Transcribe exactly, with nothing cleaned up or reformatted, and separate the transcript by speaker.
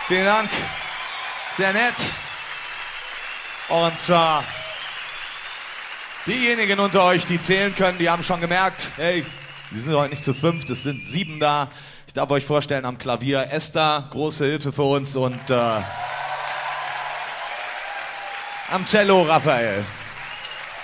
Speaker 1: Vielen Dank. Sehr nett. Und äh, diejenigen unter euch, die zählen können, die haben schon gemerkt, hey, die sind heute nicht zu fünft, es sind sieben da. Ich darf euch vorstellen, am Klavier Esther, große Hilfe für uns, und äh, am Cello Raphael.